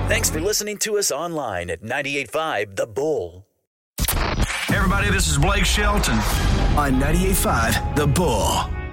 Thanks for listening to us online at 98.5 The Bull. Hey everybody, this is Blake Shelton on 98.5 The Bull.